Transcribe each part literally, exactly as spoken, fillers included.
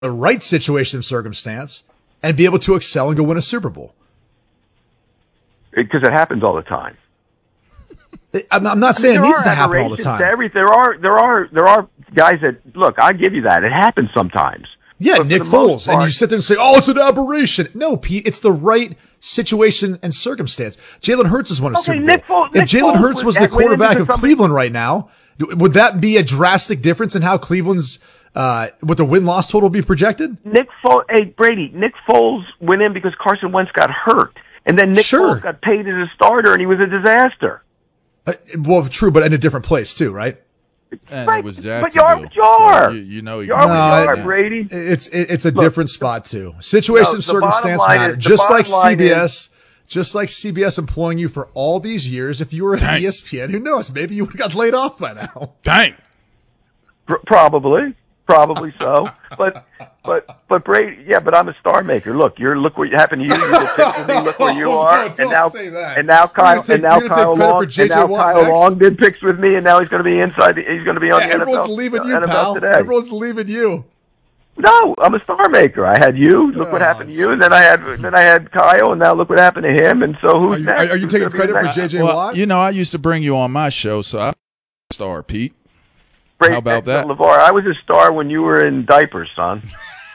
the right situation and circumstance and be able to excel and go win a Super Bowl. Because it, it happens all the time. I'm, I'm not saying I mean, it needs to happen all the time. Every, there are there are there are guys that look. I give you that. It happens sometimes. Yeah, but Nick Foles, part, and you sit there and say, "Oh, it's an aberration." No, Pete, it's the right situation and circumstance. Jalen Hurts has won a okay, Super Bowl. Nick Foles, if Nick Jalen Foles Hurts was the quarterback of Cleveland right now, would that be a drastic difference in how Cleveland's uh, what the win loss total be projected? Nick Foles, hey Brady, Nick Foles went in because Carson Wentz got hurt, and then Nick sure. Foles got paid as a starter, and he was a disaster. Uh, well, true, but in a different place too, right? And right, it was but Jacksonville. you're what you are. So you, you know, you're what you are, it, Brady. It's it, it's a Look, different spot too. Situation, no, circumstance matter. Is, just like C C B S, is, just like C B S employing you for all these years. If you were at Dang. E S P N, who knows? Maybe you would have got laid off by now. Dang. Probably, probably so. But but but Brady, yeah. But I'm a star maker. Look, you're look what happened to you. You did picks with me. Look where you are. No, don't and now say that. and now Kyle take, and now Kyle Long and now Kyle next. Long did picks with me, and now he's going to be inside. The, he's going to be on Yeah, the everyone's N F L. leaving you, N F L pal. Today. Everyone's leaving you. No, I'm a star maker. I had you. Look oh, what happened to you, and then I had then I had Kyle, and now look what happened to him. And so who's are you, next? are you Who's taking gonna be credit for next? J J Well, Watt? you know, I used to bring you on my show, so I'm a star, Pete. Brady, How about that? LeVar, I was a star when you were in diapers, son.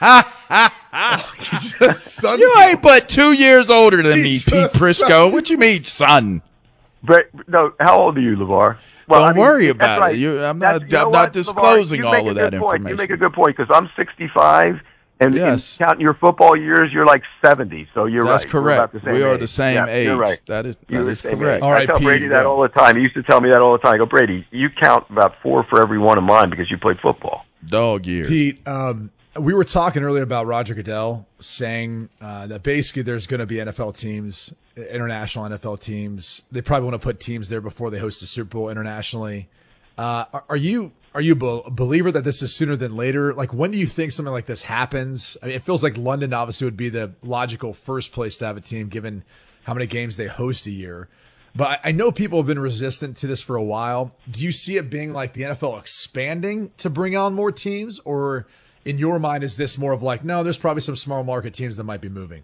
You just son You ain't but two years older than He me, just Pete Prisco. son- What you mean, son? But no, how old are you, LeVar? Don't I mean, worry that's about right. it. You, I'm That's- not. you know I'm what, not disclosing LeVar, you all make a of that good point. information. You make a good point because I'm sixty-five, and Yes. in counting your football years, you're like seventy. So you're That's right. We're correct. about the same We are age. the same yeah, age. You're right. That is You're that the is same correct. age. All I right, tell Pete, Brady that go. all the time. He used to tell me that all the time. I go, Brady, you count about four for every one of mine because you played football. Dog years. Pete, um, we were talking earlier about Roger Goodell saying uh, that basically there's going to be N F L teams, international N F L teams. They probably want to put teams there before they host the Super Bowl internationally. Uh, are, are you are you a believer that this is sooner than later? Like, when do you think something like this happens? I mean, it feels like London obviously would be the logical first place to have a team, given how many games they host a year. But I know people have been resistant to this for a while. Do you see it being like the N F L expanding to bring on more teams, or in your mind, is this more of like, no, there's probably some small market teams that might be moving?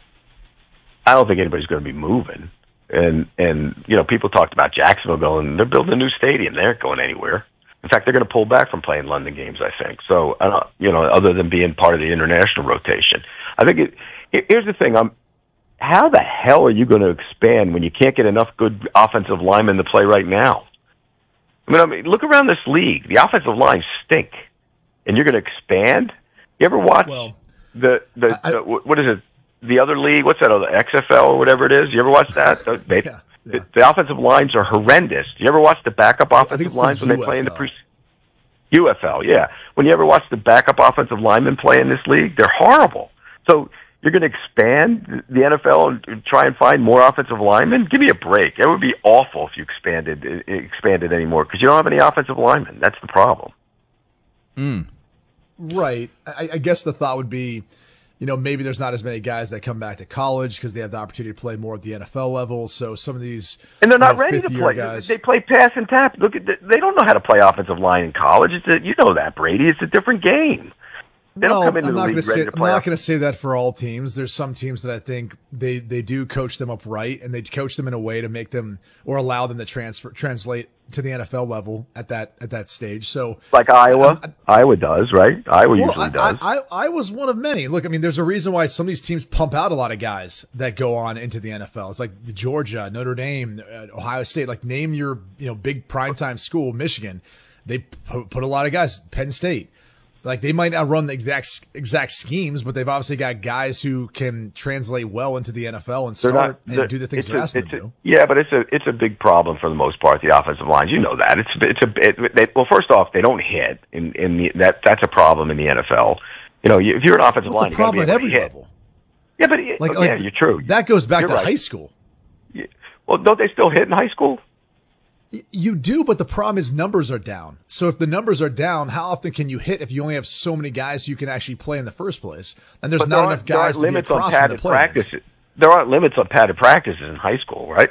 I don't think anybody's going to be moving. And, and you know, people talked about Jacksonville going, they're building a new stadium. They aren't going anywhere. In fact, they're going to pull back from playing London games, I think. So, I don't, you know, other than being part of the international rotation. I think it, it, here's the thing. I'm, how the hell are you going to expand when you can't get enough good offensive linemen to play right now? I mean, I mean, look around this league. The offensive lines stink. And you're going to expand? You ever watch Well, the, the, I, the, what is it? The other league, what's that, the X F L or whatever it is? You ever watch that? They, yeah, yeah. The, the offensive lines are horrendous. You ever watch the backup offensive it's lines the when they play in the U F L. pre U F L? Yeah. When you ever watch the backup offensive linemen play in this league, they're horrible. So you're going to expand the N F L and try and find more offensive linemen? Give me a break. It would be awful if you expanded expanded anymore because you don't have any offensive linemen. That's the problem. Mm. Right. I, I guess the thought would be, you know, maybe there's not as many guys that come back to college because they have the opportunity to play more at the N F L level. So some of these, and they're not you know, ready to fifth-year play. guys, They play pass and tap. Look at the, they don't know how to play offensive line in college. It's a, you know that, Brady. It's a different game. They well, don't come into I'm the not league gonna ready say, to I'm play. not going to say that for all teams. There's some teams that I think they, they do coach them up right, and they coach them in a way to make them or allow them to transfer translate to the N F L level at that at that stage. So like Iowa, I, I, Iowa does, right? Iowa well, usually I, does. I, I, I was one of many. Look, I mean, there's a reason why some of these teams pump out a lot of guys that go on into the N F L. It's like Georgia, Notre Dame, uh, Ohio State. Like, name your you know big primetime school, Michigan. They put, put a lot of guys. Penn State. Like, they might not run the exact exact schemes, but they've obviously got guys who can translate well into the N F L and They're start not- and do the things it's they're a- asking it's them a- to do. Yeah, but it's a it's a big problem for the most part. The offensive lines, you know that it's it's a it, they, well. First off, they don't hit in in the, that that's a problem in the N F L. You know, you, if you're an offensive Well, line, it's a problem you at gotta be every able to hit. level. Yeah, but it, Like, oh, like yeah, you're true. That goes back You're to right. high school. Yeah. Well, don't they still hit in high school? You do, but the problem is numbers are down. So if the numbers are down, how often can you hit if you only have so many guys you can actually play in the first place? And there's But not there enough aren't- there guys aren't to be limits on across from the padded play. practices. There aren't limits on padded practices in high school, right?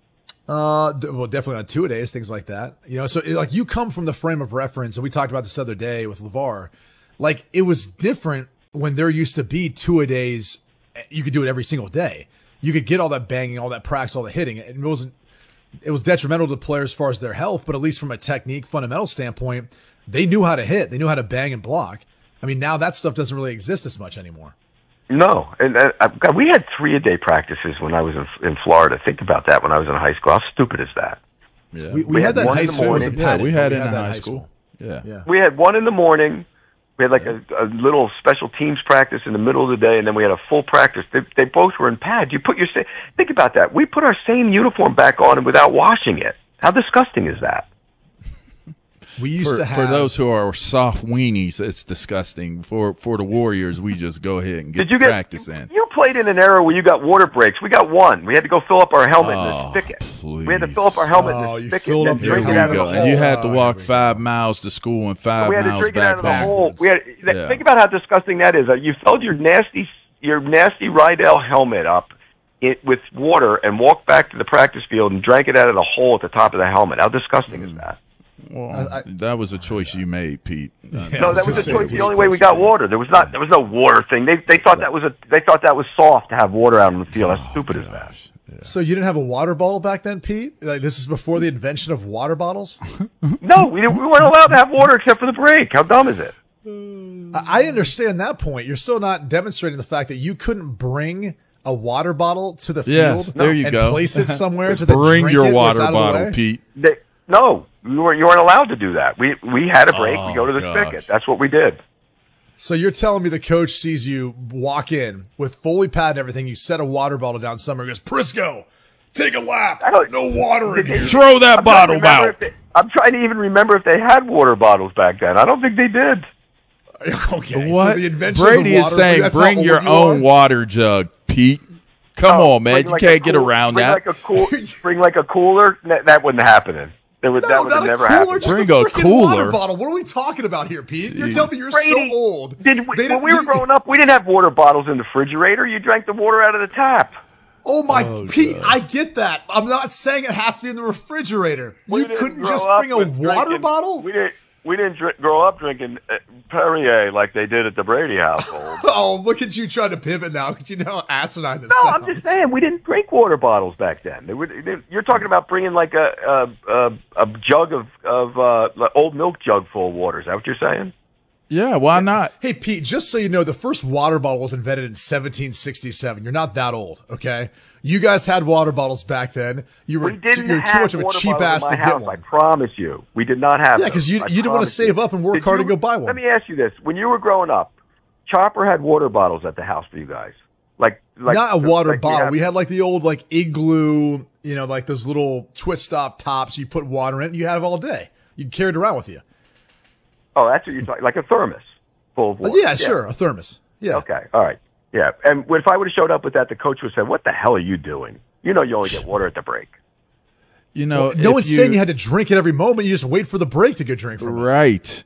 Uh, d- well, definitely on two a days, things like that. You know, so it, like you come from the frame of reference, and we talked about this other day with LeVar. Like, it was different when there used to be two-a-days, you could do it every single day. You could get all that banging, all that practice, all the hitting. It wasn't. It was detrimental to players as far as their health, but at least from a technique, fundamental standpoint, they knew how to hit. They knew how to bang and block. I mean, now that stuff doesn't really exist as much anymore. No, and uh, God, we had three-a-day practices when I was in, in Florida. Think about that when I was in high school. How stupid is that? Yeah. We, we, we had, had that in high school. Morning, yeah, we had it in high school. school. Yeah. yeah, we had one in the morning. We had like a, a little special teams practice in the middle of the day, and then we had a full practice. They, they both were in pads. You put your think about that. We put our same uniform back on without washing it. How disgusting is that? We used for, to have for those who are soft weenies, it's disgusting. For for the Warriors, we just go ahead and get Did you get, practice in. You played in an era where you got water breaks. We got one. We had to go fill up our helmet oh, in the spigot. Please. We had to fill up our helmet oh, in you the spigot and up drink Here it we out go. of the And you hole. had to walk Oh, five miles to school and five we had to miles drink it back out of the home. hole. We had, Yeah. Think about how disgusting that is. Uh, you filled your nasty, your nasty Rydell helmet up it, with water and walked back to the practice field and drank it out of the hole at the top of the helmet. How disgusting is that? Well, I, I, that was a choice you made, Pete. Yeah, no, that I was the saying, choice. The only way we got water. There was not. There was no water thing. They they thought that was a. They thought that was soft to have water out on the field. How stupid is that? Yeah. So you didn't have a water bottle back then, Pete? Like this is before the invention of water bottles? No, we didn't, we weren't allowed to have water except for the break. How dumb is it? I understand that point. You're still not demonstrating the fact that you couldn't bring a water bottle to the Yes, field there you and go. place it somewhere to then Bring drink your it water what's out of the bottle, way? Pete. They, no, you weren't. You weren't allowed to do that. We we had a break. Oh, we go to the gosh. spigot. That's what we did. So you're telling me the coach sees you walk in with fully pad and everything, you set a water bottle down somewhere, he goes, Prisco, take a lap. I don't- No water in here. Throw that I'm trying to bottle remember out. if they- I'm trying to even remember if they had water bottles back then. I don't think they did. Okay. What? So the invention Brady of the water, is saying that's bring how your old you own are? water jug, Pete. Come Oh, on, man. bring You like can't a get cool- around bring that. Like a cool, bring like a cooler. That, that wouldn't happen. There would, that No, would not have a never cooler, happened. just Bring a a freaking cooler. water bottle. What are we talking about here, Pete? You're Jeez. telling me you're Brady, so old. Did we, They when didn't- we were you- growing up, we didn't have water bottles in the refrigerator. You drank the water out of the tap. Oh my, Oh, Pete, God. I get that. I'm not saying it has to be in the refrigerator. We You didn't couldn't grow just up bring a with water drinking- bottle? We didn't. We didn't drink, grow up drinking uh, Perrier like they did at the Brady household. Oh, look at you trying to pivot now because you know how asinine this No, sounds. I'm just saying we didn't drink water bottles back then. They were, they, you're talking about bringing like a a, a, a jug of of uh, like old milk jug full of water. Is that what you're saying? Yeah, why not? Hey, Pete, just so you know, the first water bottle was invented in seventeen sixty-seven. You're not that old, okay? You guys had water bottles back then. You were We didn't you're have too much of a water cheap bottles ass in to my get house. I one. promise you, we did not have. Yeah, those. 'cause you- I you didn't wanna promise save you. up and work Did hard to you- go buy one. Let me ask you this: when you were growing up, Chopper had water bottles at the house for you guys, like like not a water like you bottle. have- We had like the old like igloo, you know, like those little twist off tops. You put water in, you had it all day. You carried it around with you. Oh, that's what you're talking. Like a thermos full of But water. yeah, sure, a thermos. Yeah. Okay, all right, yeah. And if I would have showed up with that, the coach would have said, "What the hell are you doing? You know, you only get water at the break." You know, Well, no if one's saying you had to drink it every moment. You just wait for the break to go drink from it. Right.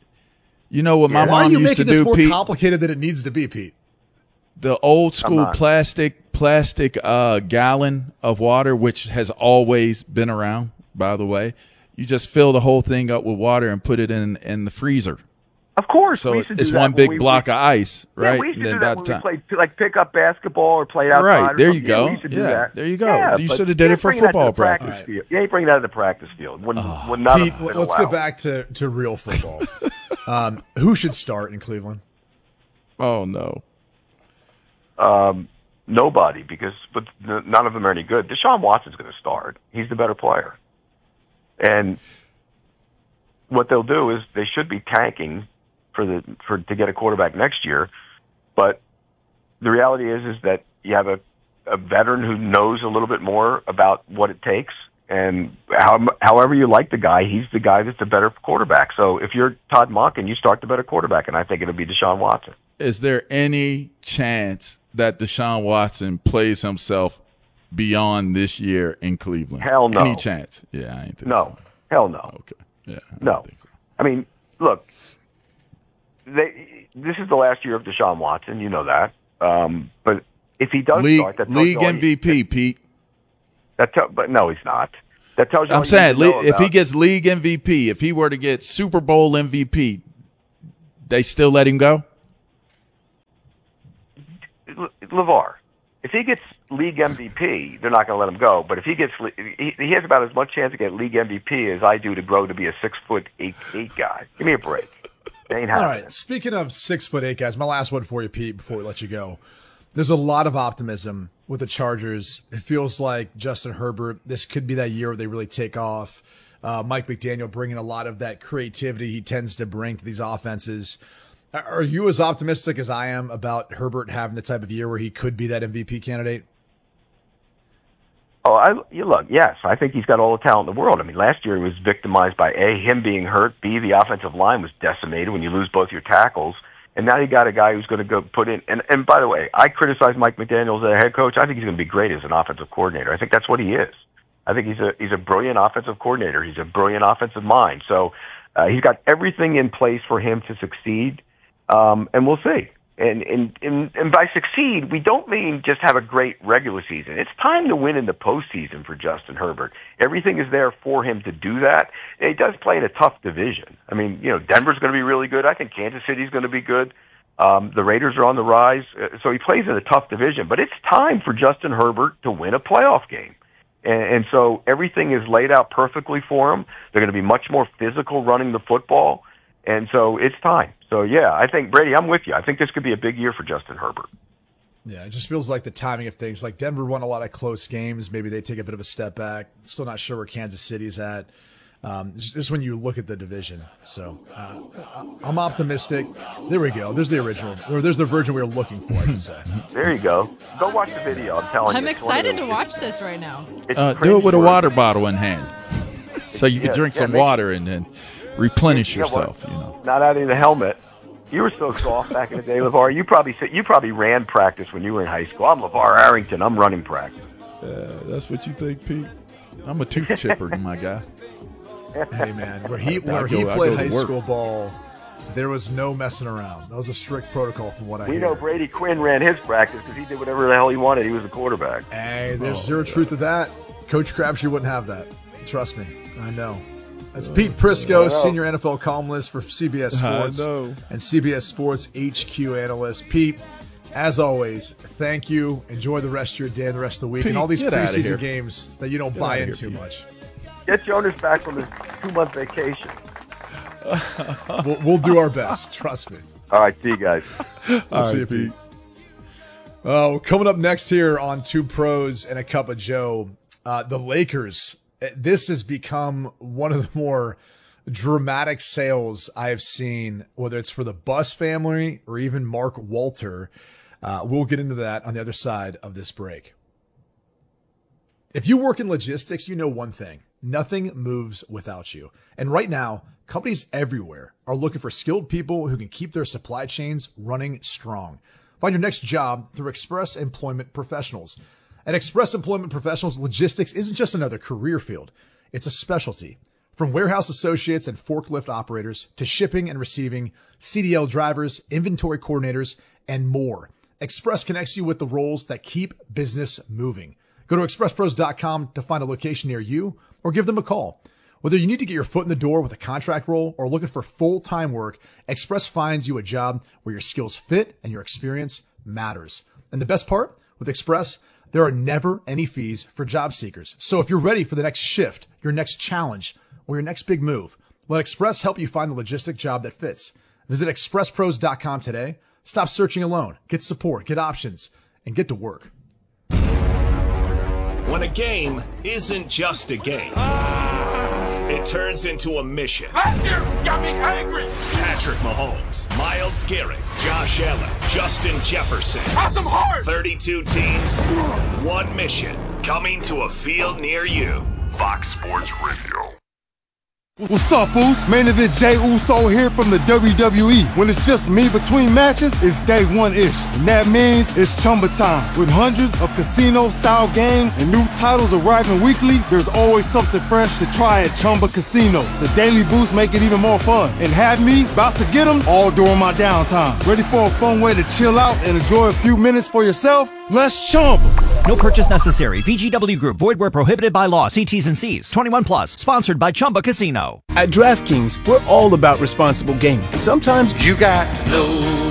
You know what my Yeah. Why are mom you used making to this do, more Pete? complicated than it needs to be, Pete? The old school not. plastic plastic uh, gallon of water, which has always been around, by the way. You just fill the whole thing up with water and put it in in the freezer. Of course, So we used to do it's that one when big we- block of ice, right? Yeah, we used to And do then that by when the we time- played, like pick up basketball or played outside. Right, or there something. you Yeah, go. we used to do Yeah, that. there you go. Yeah, You but should have did you it for ain't bringing that to football the practice practice. field. You ain't bringing that to the practice field when, Oh. when none Pete, of them been let's allowed. get back to, to real football. um, who should start in Cleveland? Oh no. Um, nobody, because but n- none of them are any good. Deshaun Watson's going to start. He's the better player, and what they'll do is they should be tanking for the for to get a quarterback next year. But the reality is is that you have a, a veteran who knows a little bit more about what it takes. And how, however you like the guy, he's the guy that's the better quarterback. So if you're Todd Monken, you start the better quarterback, and I think it'll be Deshaun Watson. Is there any chance that Deshaun Watson plays himself beyond this year in Cleveland? Hell no. Any chance? Yeah, I ain't think No, so. hell no. Okay. Yeah. I No. don't think so. I mean, look, they, this is the last year of Deshaun Watson. You know that. Um, but if he does League start, that tells league you all M V P, You, Pete. that tell, but no, he's not. That tells you. all I'm you saying need to know le- if he about- gets league M V P, if he were to get Super Bowl M V P, they still let him go? LeVar, if he gets league M V P, they're not going to let him go. But if he gets, he, he has about as much chance to get league M V P as I do to grow to be a six foot eight eight guy. Give me a break. It ain't happening. All right. Speaking of six foot eight guys, my last one for you, Pete, before we let you go. There's a lot of optimism with the Chargers. It feels like Justin Herbert, this could be that year where they really take off. Uh, Mike McDaniel bringing a lot of that creativity he tends to bring to these offenses. Are you as optimistic as I am about Herbert having the type of year where he could be that M V P candidate? Oh, I, you look, yes, I think he's got all the talent in the world. I mean, last year he was victimized by A, him being hurt, B, the offensive line was decimated when you lose both your tackles, and now you got a guy who's going to go put in, and, and by the way, I criticize Mike McDaniel as a head coach. I think he's going to be great as an offensive coordinator. I think that's what he is. I think he's a he's a brilliant offensive coordinator. He's a brilliant offensive mind. So uh, he's got everything in place for him to succeed, um, and we'll see. And, and and and by succeed, we don't mean just have a great regular season. It's time to win in the postseason for Justin Herbert. Everything is there for him to do that. And he does play in a tough division. I mean, you know, Denver's going to be really good. I think Kansas City's going to be good. Um, the Raiders are on the rise. So he plays in a tough division. But it's time for Justin Herbert to win a playoff game. And, and so everything is laid out perfectly for him. They're going to be much more physical running the football. And so it's time. So, yeah, I think, Brady, I'm with you. I think this could be a big year for Justin Herbert. Yeah, it just feels like the timing of things. Like Denver won a lot of close games. Maybe they take a bit of a step back. Still not sure where Kansas City's at. Um, just when you look at the division. So uh, I'm optimistic. There we go. There's the original. Or there's the version we were looking for, I should say. There you go. Go watch the video. I'm telling I'm you. I'm excited to watch this right now. Uh, do it with a water bottle in hand. So you can yeah, drink yeah, some make, water and then replenish you know yourself. You know, not out of the helmet. You were so soft back in the day, LeVar. You probably you probably ran practice when you were in high school. I'm LeVar Arrington. I'm running practice. Uh, that's what you think, Pete? I'm a tooth chipper, my guy. Hey, man, where he where go, he played high work. school ball, there was no messing around. That was a strict protocol from what I we hear. know Brady Quinn ran his practice because he did whatever the hell he wanted. He was a quarterback. Hey, there's Oh, zero yeah. truth to that. Coach Crabtree wouldn't have that. Trust me. I know. That's Pete Prisco, senior N F L columnist for C B S Sports I know. and C B S Sports H Q analyst. Pete, as always, thank you. Enjoy the rest of your day and the rest of the week. Pete, and all these get outta here. preseason games that you don't Get buy outta in here, too Pete. much. Get Jonas back from his two-month vacation. We'll, we'll do our best. Trust me. All right, see you guys. We'll All see right, you, Pete. Oh, coming up next here on Two Pros and a Cup of Joe, uh, the Lakers. This has become one of the more dramatic sales I have seen, whether it's for the Buss family or even Mark Walter. Uh, we'll get into that on the other side of this break. If you work in logistics, you know one thing. Nothing moves without you. And right now, companies everywhere are looking for skilled people who can keep their supply chains running strong. Find your next job through Express Employment Professionals. At Express Employment Professionals, logistics isn't just another career field. It's a specialty. From warehouse associates and forklift operators to shipping and receiving, C D L drivers, inventory coordinators, and more. Express connects you with the roles that keep business moving. Go to express pros dot com to find a location near you or give them a call. Whether you need to get your foot in the door with a contract role or looking for full-time work, Express finds you a job where your skills fit and your experience matters. And the best part, with Express, there are never any fees for job seekers. So if you're ready for the next shift, your next challenge, or your next big move, let Express help you find the logistic job that fits. Visit express pros dot com today. Stop searching alone. Get support, get options, and get to work. When a game isn't just a game, it turns into a mission. Last year got me angry. Patrick Mahomes, Myles Garrett, Josh Allen, Justin Jefferson. Awesome hard. thirty-two teams, one mission. Coming to a field near you. Fox Sports Radio. What's up, fools? Main event Jey Uso here from the W W E. When it's just me between matches, it's day one-ish. And that means it's Chumba time. With hundreds of casino-style games and new titles arriving weekly, there's always something fresh to try at Chumba Casino. The daily boosts make it even more fun. And have me about to get them all during my downtime. Ready for a fun way to chill out and enjoy a few minutes for yourself? Let's Chumba. No purchase necessary. V G W Group. Void where prohibited by law. See T's and C's. twenty-one plus. Sponsored by Chumba Casino. At DraftKings, we're all about responsible gaming. Sometimes You got to know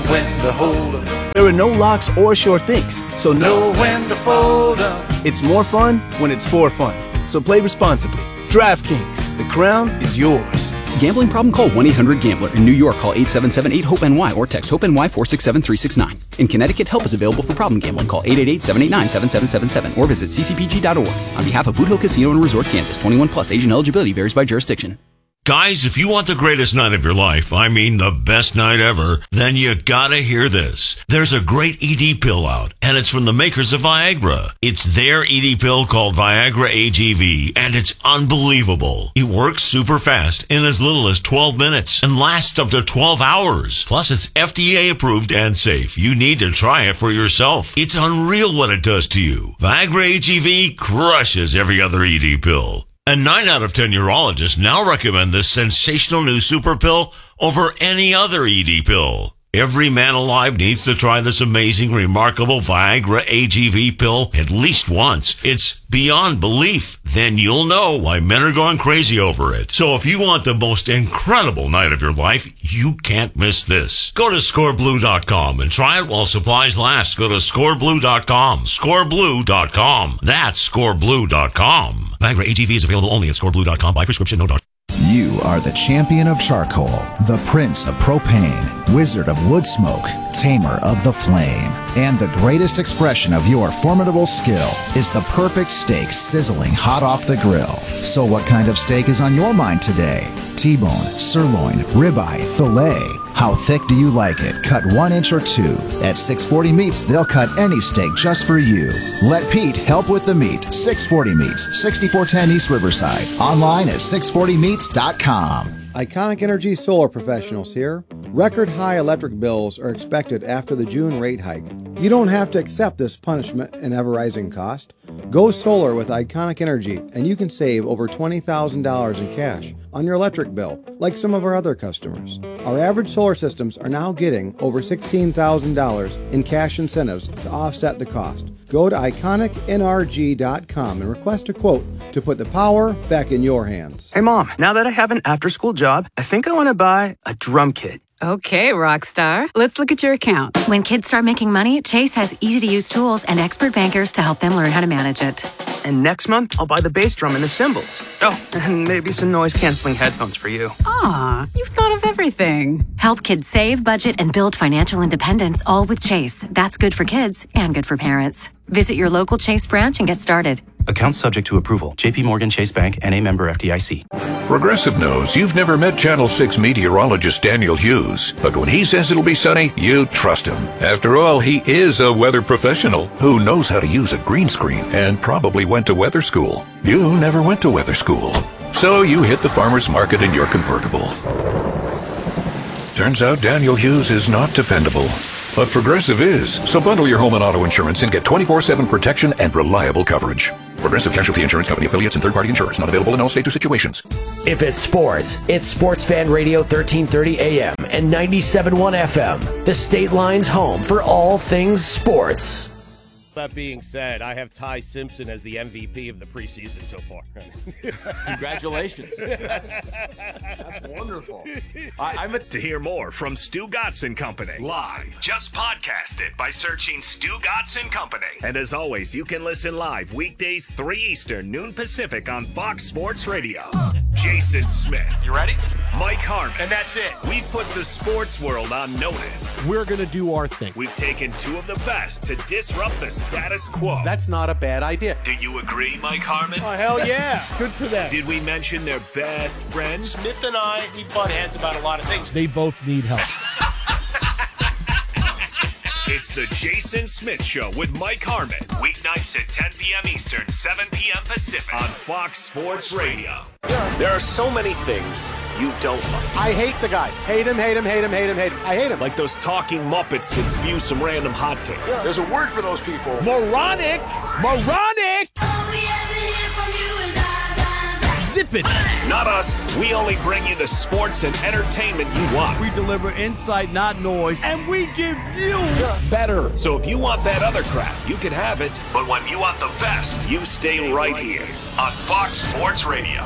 when to hold 'em. There are no locks or sure things, so Know when to fold 'em. It's more fun when it's for fun. So play responsibly. DraftKings, the crown is yours. Gambling problem? Call one eight hundred gambler. In New York, call eight seven seven eight hope N Y or text HOPE-NY four six seven three six nine. In Connecticut, help is available for problem gambling. Call eight eight eight seven eight nine seven seven seven seven or visit c c p g dot org. On behalf of Boot Hill Casino and Resort, Kansas, twenty-one plus, age and eligibility varies by jurisdiction. Guys, if you want the greatest night of your life, I mean the best night ever, then you gotta hear this. There's a great E D pill out, and it's from the makers of Viagra. It's their E D pill called Viagra A G V, and it's unbelievable. It works super fast in as little as twelve minutes and lasts up to twelve hours. Plus, it's F D A approved and safe. You need to try it for yourself. It's unreal what it does to you. Viagra A G V crushes every other E D pill. And nine out of ten urologists now recommend this sensational new super pill over any other E D pill. Every man alive needs to try this amazing, remarkable Viagra A G V pill at least once. It's beyond belief. Then you'll know why men are going crazy over it. So if you want the most incredible night of your life, you can't miss this. Go to score blue dot com and try it while supplies last. Go to score blue dot com. score blue dot com. That's score blue dot com. Viagra A G V is available only at score blue dot com by prescription, no doctor. You are the champion of charcoal, the prince of propane, wizard of wood smoke, tamer of the flame. And the greatest expression of your formidable skill is the perfect steak sizzling hot off the grill. So what kind of steak is on your mind today? T-bone, sirloin, ribeye, filet. How thick do you like it? Cut one inch or two. At six forty Meats, they'll cut any steak just for you. Let Pete help with the meat. six forty Meats, sixty-four ten East Riverside. Online at six forty meats dot com. Iconic Energy Solar Professionals here. Record high electric bills are expected after the June rate hike. You don't have to accept this punishment and ever rising cost. Go solar with Iconic Energy and you can save over twenty thousand dollars in cash on your electric bill, like some of our other customers. Our average solar systems are now getting over sixteen thousand dollars in cash incentives to offset the cost. Go to iconic n r g dot com and request a quote to put the power back in your hands. Hey Mom, now that I have an after-school job, I think I want to buy a drum kit. Okay, Rockstar. Let's look at your account. When kids start making money, Chase has easy-to-use tools and expert bankers to help them learn how to manage it. And next month, I'll buy the bass drum and the cymbals. Oh, and maybe some noise-canceling headphones for you. Aw, you've thought of everything. Help kids save, budget, and build financial independence, all with Chase. That's good for kids and good for parents. Visit your local Chase branch and get started. Account subject to approval. J P Morgan Chase Bank, N A member F D I C. Progressive knows you've never met Channel six meteorologist Daniel Hughes, but when he says it'll be sunny, you trust him. After all, he is a weather professional who knows how to use a green screen and probably went to weather school. You never went to weather school, so you hit the farmer's market in your convertible. Turns out Daniel Hughes is not dependable. But Progressive is, so bundle your home and auto insurance and get twenty-four seven protection and reliable coverage. Progressive Casualty Insurance Company affiliates and third-party insurers not available in all states or situations. If it's sports, it's Sports Fan Radio thirteen thirty A M and ninety-seven point one F M, the State Line's home for all things sports. That being said, I have Ty Simpson as the M V P of the preseason so far. Congratulations. That's, that's wonderful. I, I'm a- to hear more from Stu Gotson Company live, just podcast it by searching Stu Gotson Company. And as always, you can listen live weekdays three Eastern, noon Pacific on Fox Sports Radio. Jason Smith. You ready? Mike Harmon. And that's it. We've put the sports world on notice. We're going to do our thing. We've taken two of the best to disrupt the status quo. That's not a bad idea. Do you agree, Mike Harmon? Oh, hell yeah. Good for them. Did we mention their best friends? Smith and I, we butt heads about a lot of things. They both need help. It's the Jason Smith Show with Mike Harmon. Weeknights at ten p.m. Eastern, seven p.m. Pacific on Fox Sports Radio. There are so many things you don't like. I hate the guy. Hate him, hate him, hate him, hate him, hate him. I hate him. Like those talking Muppets that spew some random hot takes. Yeah. There's a word for those people. Moronic! Moronic! Zip it! Not us. We only bring you the sports and entertainment you want. We deliver insight, not noise, and we give you better. So if you want that other crap, you can have it. But when you want the best, you stay, stay right, right here on Fox Sports Radio.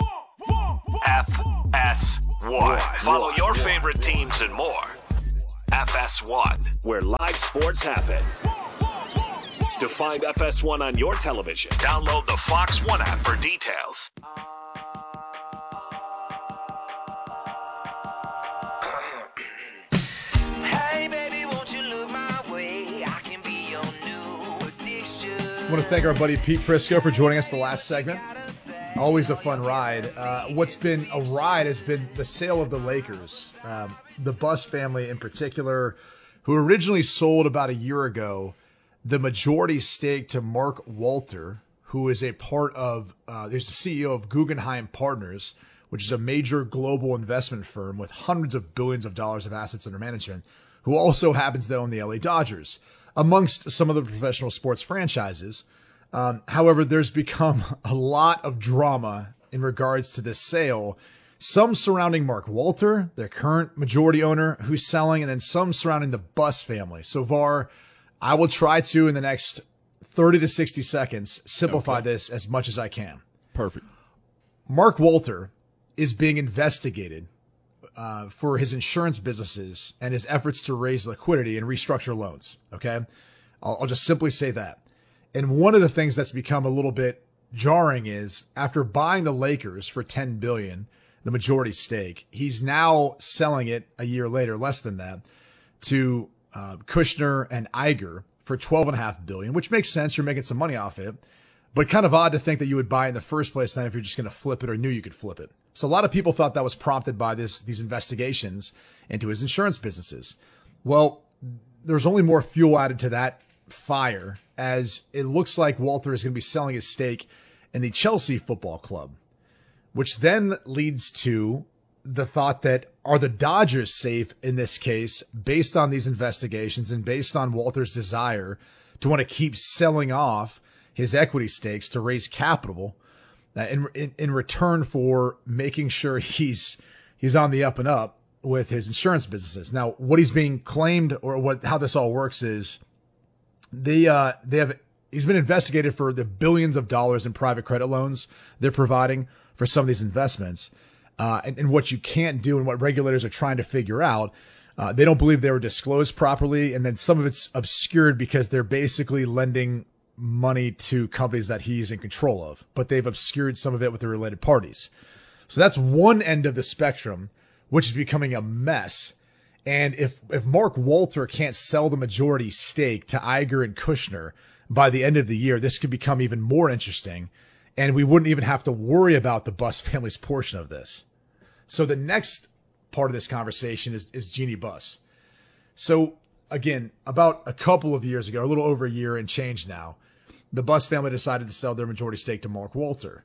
F S Y. Follow your favorite teams and more F S one, where live sports happen. To find F S one on your television, download the Fox One app for details. Hey baby, won't you look my way? I can be your new addiction. I want to thank our buddy Pete Prisco for joining us the last segment. Always a fun ride. Uh, what's been a ride has been the sale of the Lakers. Um, the Buss family in particular, who originally sold about a year ago the majority stake to Mark Walter, who is a part of, uh, there's the C E O of Guggenheim Partners, which is a major global investment firm with hundreds of billions of dollars of assets under management, who also happens to own the L A Dodgers, amongst some of the professional sports franchises. Um, however, there's become a lot of drama in regards to this sale, some surrounding Mark Walter, their current majority owner who's selling, and then some surrounding the Buss family. So far, I will try to, in the next thirty to sixty seconds, simplify okay. this as much as I can. Perfect. Mark Walter is being investigated uh, for his insurance businesses and his efforts to raise liquidity and restructure loans. Okay. I'll, I'll just simply say that. And one of the things that's become a little bit jarring is after buying the Lakers for ten billion dollars, the majority stake, he's now selling it a year later, less than that, to uh, Kushner and Iger for twelve and a half billion dollars, which makes sense. You're making some money off it, but kind of odd to think that you would buy in the first place then if you're just going to flip it or knew you could flip it. So a lot of people thought that was prompted by this these investigations into his insurance businesses. Well, there's only more fuel added to that fire, as it looks like Walter is going to be selling his stake in the Chelsea Football Club, which then leads to the thought that are the Dodgers safe in this case based on these investigations and based on Walter's desire to want to keep selling off his equity stakes to raise capital in, in, in return for making sure he's he's on the up and up with his insurance businesses. Now, what he's being claimed, or what how this all works is They uh they have he's been investigated for the billions of dollars in private credit loans they're providing for some of these investments, uh, and, and what you can't do and what regulators are trying to figure out. Uh, they don't believe they were disclosed properly, and then some of it's obscured because they're basically lending money to companies that he's in control of, but they've obscured some of it with the related parties. So that's one end of the spectrum, which is becoming a mess. And if, if Mark Walter can't sell the majority stake to Iger and Kushner by the end of the year, this could become even more interesting. And we wouldn't even have to worry about the Buss family's portion of this. So the next part of this conversation is, is Jeanie Buss. So again, about a couple of years ago, a little over a year and change now, the Buss family decided to sell their majority stake to Mark Walter.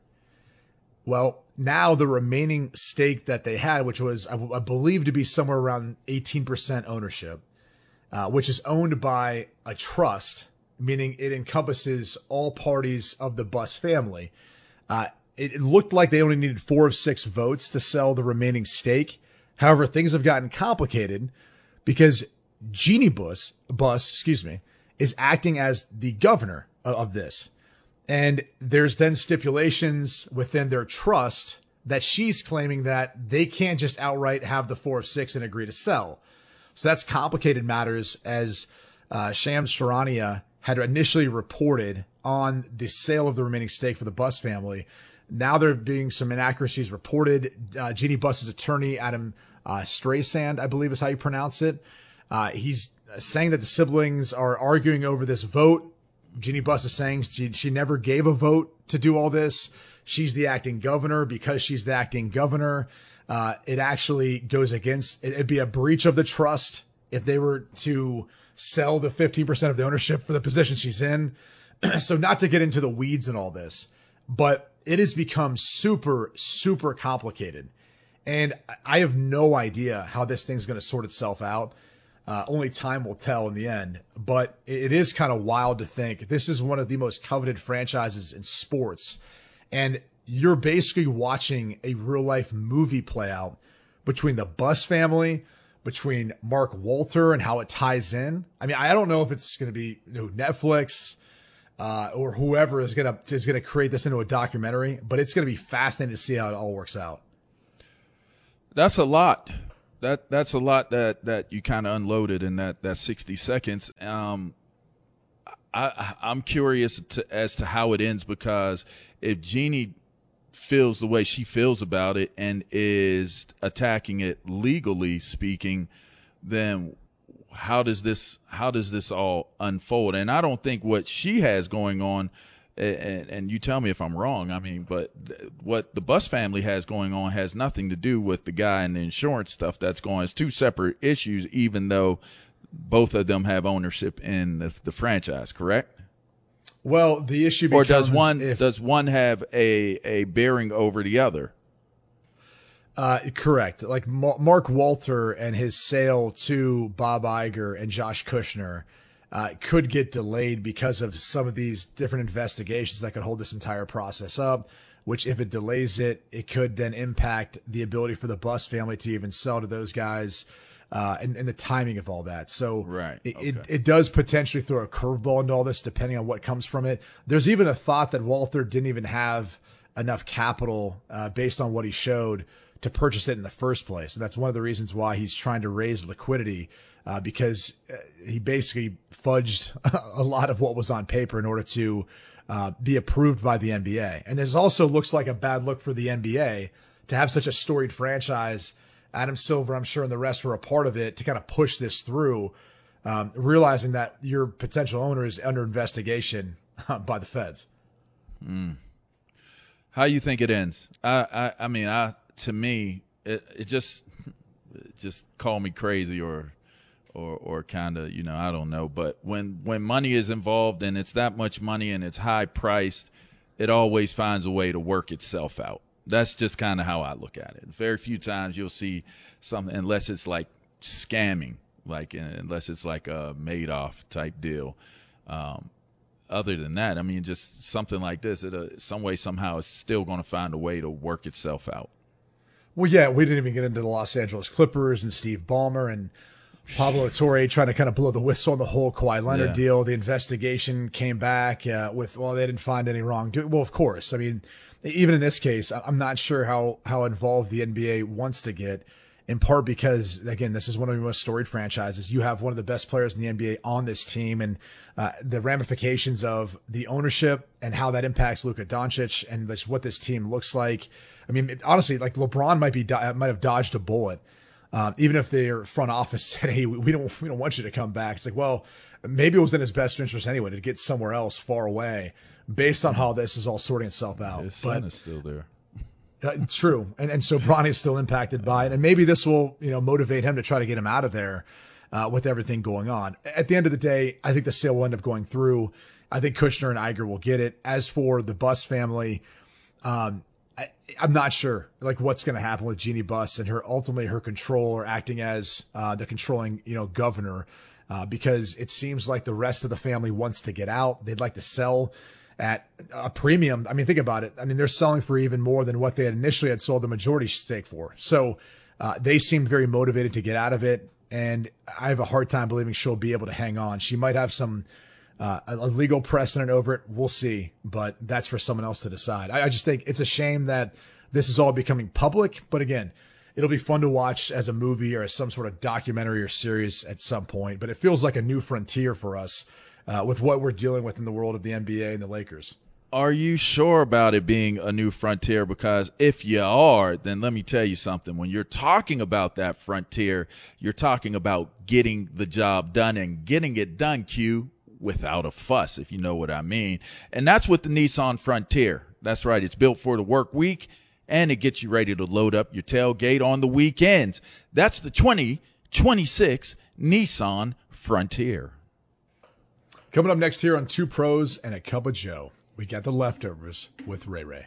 Well, now the remaining stake that they had, which was, I, I believe, to be somewhere around eighteen percent ownership, uh, which is owned by a trust, meaning it encompasses all parties of the Buss family. Uh, it, it looked like they only needed four of six votes to sell the remaining stake. However, things have gotten complicated because Jeanie Buss, Buss, excuse me, is acting as the governor of, of this. And there's then stipulations within their trust that she's claiming that they can't just outright have the four of six and agree to sell. So that's complicated matters, as uh, Shams Charania had initially reported on the sale of the remaining stake for the Buss family. Now there being some inaccuracies reported. Uh, Jeanie Buss's attorney, Adam uh, Streisand, I believe is how you pronounce it. Uh, he's saying that the siblings are arguing over this vote. Jeanie Buss is saying she, she never gave a vote to do all this. She's the acting governor. Because she's the acting governor, uh, it actually goes against, it'd be a breach of the trust if they were to sell the fifteen percent of the ownership for the position she's in. So not to get into the weeds and all this, but it has become super, super complicated. And I have no idea how this thing's going to sort itself out. Uh, only time will tell in the end, but it is kind of wild to think this is one of the most coveted franchises in sports, and you're basically watching a real life movie play out between the Buss family, between Mark Walter and how it ties in. I mean, I don't know if it's going to be, you know, Netflix uh, or whoever is going to is going to create this into a documentary, but it's going to be fascinating to see how it all works out. That's a lot. that that's a lot that, that you kind of unloaded in that, that sixty seconds. Um, I, I'm curious to, as to how it ends, because if Jeannie feels the way she feels about it and is attacking it legally speaking, then how does this how does this all unfold? And I don't think what she has going on, and, and you tell me if I'm wrong, I mean, but what the Buss family has going on has nothing to do with the guy and the insurance stuff that's going on. It's two separate issues, even though both of them have ownership in the, the franchise, correct? Well, the issue becomes, or does one if, does one have a a bearing over the other? Uh, correct. Like Ma- Mark Walter and his sale to Bob Iger and Josh Kushner uh, could get delayed because of some of these different investigations that could hold this entire process up. Which, if it delays it, it could then impact the ability for the Buss family to even sell to those guys. Uh, and, and the timing of all that. So right. it, okay. it, it does potentially throw a curveball into all this, depending on what comes from it. There's even a thought that Walter didn't even have enough capital uh, based on what he showed to purchase it in the first place. And that's one of the reasons why he's trying to raise liquidity, uh, because he basically fudged a lot of what was on paper in order to uh, be approved by the N B A. And there's also looks like a bad look for the N B A to have such a storied franchise. Adam Silver, I'm sure, and the rest were a part of it to kind of push this through, um, realizing that your potential owner is under investigation uh, by the feds. Mm. How you think it ends? I, I, I mean, I to me, it, it just, it just call me crazy or, or, or kind of, you know, I don't know. But when when money is involved and it's that much money and it's high priced, it always finds a way to work itself out. That's just kind of how I look at it. Very few times you'll see something, unless it's like scamming, like unless it's like a Madoff type deal. Um, other than that, I mean, just something like this, it, uh, some way, somehow, it's still going to find a way to work itself out. Well, yeah, we didn't even get into the Los Angeles Clippers and Steve Ballmer and Pablo Torre trying to kind of blow the whistle on the whole Kawhi Leonard Yeah. deal. The investigation came back uh, with, well, they didn't find any wrongdoing. Well, of course. I mean, even in this case, I'm not sure how, how involved the N B A wants to get, in part because, again, this is one of the most storied franchises. You have one of the best players in the N B A on this team, and uh, the ramifications of the ownership and how that impacts Luka Doncic and just what this team looks like. I mean, it, honestly, like LeBron might be might have dodged a bullet, um, even if their front office said, "Hey, we don't we don't want you to come back." It's like, well, maybe it was in his best interest anyway to get somewhere else far away, based on how this is all sorting itself out. His son but is still there. Uh, true. And and so Bronny is still impacted by it. And maybe this will, you know, motivate him to try to get him out of there uh, with everything going on. At the end of the day, I think the sale will end up going through. I think Kushner and Iger will get it. As for the Buss family, um, I, I'm not sure like what's going to happen with Jeannie Buss and her ultimately her control or acting as uh, the controlling, you know, governor, uh, because it seems like the rest of the family wants to get out. They'd like to sell at a premium. I mean, think about it. I mean, they're selling for even more than what they had initially had sold the majority stake for. So uh, they seem very motivated to get out of it. And I have a hard time believing she'll be able to hang on. She might have some uh, a legal precedent over it. We'll see. But that's for someone else to decide. I, I just think it's a shame that this is all becoming public. But again, it'll be fun to watch as a movie or as some sort of documentary or series at some point. But it feels like a new frontier for us. Uh, with what we're dealing with in the world of the N B A and the Lakers. Are you sure about it being a new frontier? Because if you are, then let me tell you something. When you're talking about that frontier, you're talking about getting the job done and getting it done, Q, without a fuss, if you know what I mean. And that's with the Nissan Frontier. That's right. It's built for the work week, and it gets you ready to load up your tailgate on the weekends. That's the twenty twenty-six Nissan Frontier. Coming up next here on Two Pros and a Cup of Joe, we got the leftovers with Ray Ray.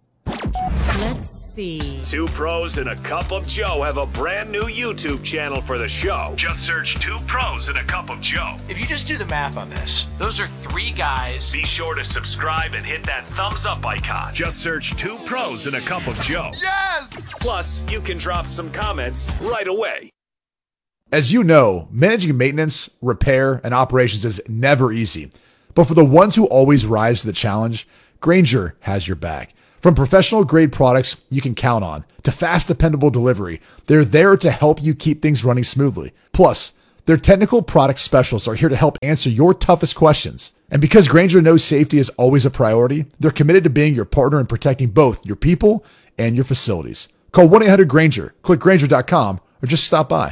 Let's see. Two Pros and a Cup of Joe have a brand new YouTube channel for the show. Just search Two Pros and a Cup of Joe. If you just do the math on this, those are three guys. Be sure to subscribe and hit that thumbs up icon. Just search Two Pros and a Cup of Joe. Yes! Plus, you can drop some comments right away. As you know, managing maintenance, repair, and operations is never easy. But for the ones who always rise to the challenge, Grainger has your back. From professional-grade products you can count on to fast, dependable delivery, they're there to help you keep things running smoothly. Plus, their technical product specialists are here to help answer your toughest questions. And because Grainger knows safety is always a priority, they're committed to being your partner in protecting both your people and your facilities. Call one eight hundred Grainger, click Grainger dot com, or just stop by.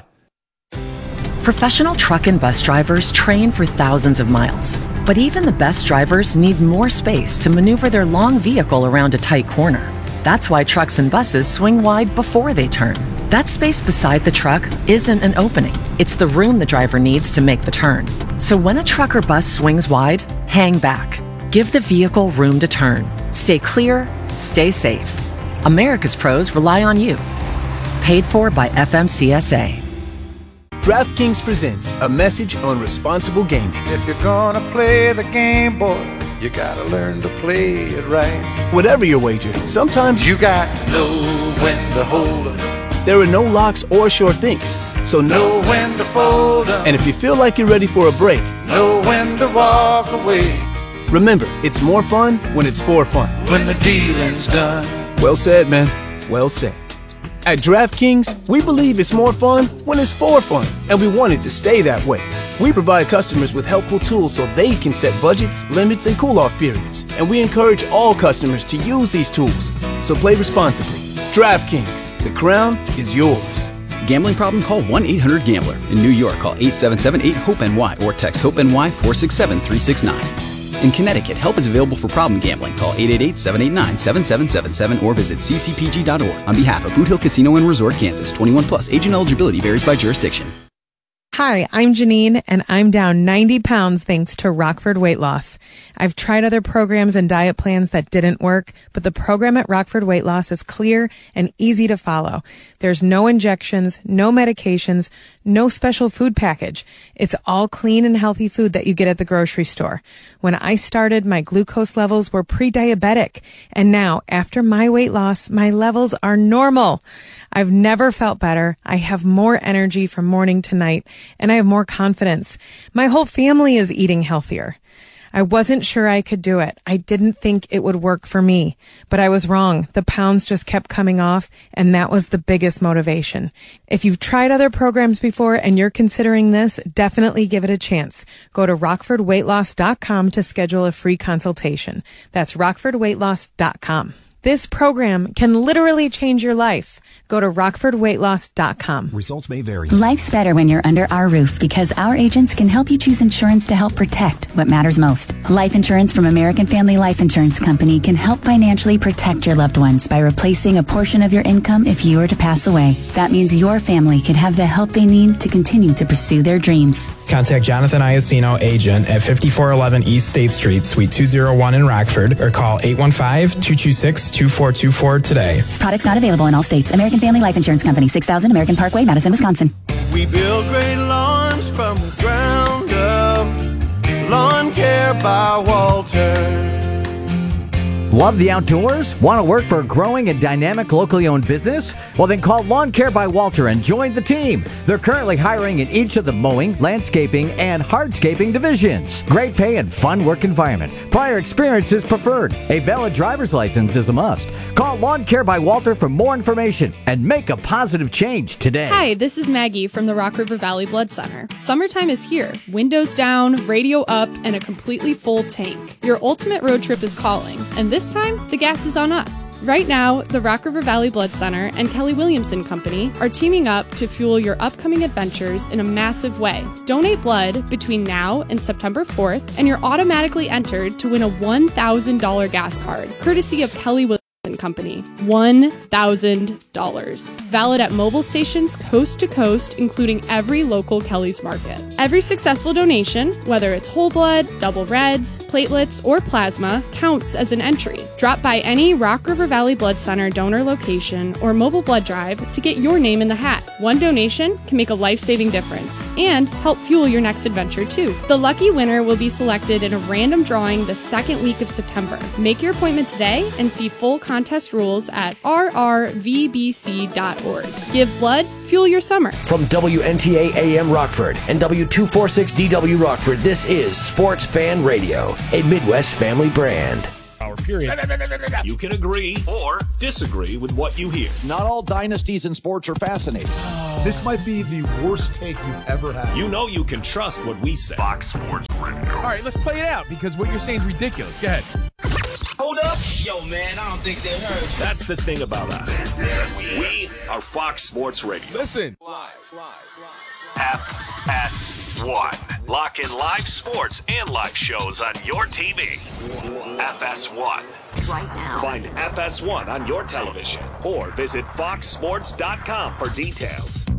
Professional truck and bus drivers train for thousands of miles. But even the best drivers need more space to maneuver their long vehicle around a tight corner. That's why trucks and buses swing wide before they turn. That space beside the truck isn't an opening. It's the room the driver needs to make the turn. So when a truck or bus swings wide, hang back. Give the vehicle room to turn. Stay clear, stay safe. America's pros rely on you. Paid for by F M C S A. DraftKings presents a message on responsible gaming. If you're gonna play the game, boy, you gotta learn to play it right. Whatever your wager, sometimes you got to know when to hold 'em. There are no locks or sure things, so know, know when to fold 'em. And if you feel like you're ready for a break, know when to walk away. Remember, it's more fun when it's for fun. When the dealing's done. Well said, man. Well said. At DraftKings, we believe it's more fun when it's for fun, and we want it to stay that way. We provide customers with helpful tools so they can set budgets, limits, and cool-off periods, and we encourage all customers to use these tools. So play responsibly. DraftKings, the crown is yours. Gambling problem? Call one eight hundred gambler. In New York, call eight seven seven eight hope N Y or text HOPE-NY four six seven three six nine. In Connecticut, help is available for problem gambling. Call eight eight eight, seven eight nine, seven seven seven seven or visit c c p g dot org. On behalf of Boot Hill Casino and Resort, Kansas, twenty-one plus, age and eligibility varies by jurisdiction. Hi, I'm Janine, and I'm down ninety pounds thanks to Rockford Weight Loss. I've tried other programs and diet plans that didn't work, but the program at Rockford Weight Loss is clear and easy to follow. There's no injections, no medications, no special food package. It's all clean and healthy food that you get at the grocery store. When I started, my glucose levels were pre-diabetic, and now, after my weight loss, my levels are normal. I've never felt better. I have more energy from morning to night, and I have more confidence. My whole family is eating healthier. I wasn't sure I could do it. I didn't think it would work for me, but I was wrong. The pounds just kept coming off, and that was the biggest motivation. If you've tried other programs before and you're considering this, definitely give it a chance. Go to rockford weight loss dot com to schedule a free consultation. That's rockford weight loss dot com. This program can literally change your life. Go to rockford weight loss dot com. Results may vary. Life's better when you're under our roof because our agents can help you choose insurance to help protect what matters most. Life insurance from American Family Life Insurance Company can help financially protect your loved ones by replacing a portion of your income if you were to pass away. That means your family can have the help they need to continue to pursue their dreams. Contact Jonathan Iacino, agent at fifty-four eleven East State Street, Suite two oh one in Rockford, or call eight one five, two two six, two four two four today. Products not available in all states. American Family Life Insurance Company, six thousand American Parkway, Madison, Wisconsin. We build great lawns from the ground up. Lawn Care by Walter. Love the outdoors? Want to work for a growing and dynamic locally owned business? Well, then call Lawn Care by Walter and join the team. They're currently hiring in each of the mowing, landscaping, and hardscaping divisions. Great pay and fun work environment. Prior experience is preferred. A valid driver's license is a must. Call Lawn Care by Walter for more information and make a positive change today. Hi, this is Maggie from the Rock River Valley Blood Center. Summertime is here. Windows down, radio up, and a completely full tank. Your ultimate road trip is calling, and this time, the gas is on us. Right now, the Rock River Valley Blood Center and Kelly Williamson Company are teaming up to fuel your upcoming adventures in a massive way. Donate blood between now and September fourth, and you're automatically entered to win a one thousand dollars gas card, courtesy of Kelly Williamson Company. one thousand dollars. Valid at mobile stations coast to coast, including every local Kelly's Market. Every successful donation, whether it's whole blood, double reds, platelets, or plasma, counts as an entry. Drop by any Rock River Valley Blood Center donor location or mobile blood drive to get your name in the hat. One donation can make a life-saving difference and help fuel your next adventure too. The lucky winner will be selected in a random drawing the second week of September. Make your appointment today and see full contest rules at r r v b c dot org. Give blood, fuel your summer. From W N T A A M Rockford and W two forty-six D W Rockford, this is Sports Fan Radio, a Midwest family brand. Our period. You can agree or disagree with what you hear. Not all dynasties in sports are fascinating. This might be the worst take you've ever had. You know you can trust what we say. Fox Sports Radio. All right, let's play it out because what you're saying is ridiculous. Go ahead. Hold up. Yo, man, I don't think they heard. That's the thing about us. We are Fox Sports Radio. Listen. Live, live, live. F S one. Lock in live sports and live shows on your T V. F S one. Right now. Find F S one on your television or visit fox sports dot com for details.